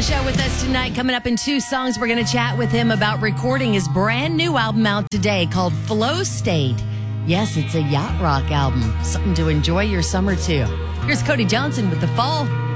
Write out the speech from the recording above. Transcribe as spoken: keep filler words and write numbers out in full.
the show with us tonight. Coming up in two songs, we're going to chat with him about recording his brand new album out today called Flow State. Yes, it's a yacht rock album. Something to enjoy your summer to. Here's Cody Johnson with The Fall.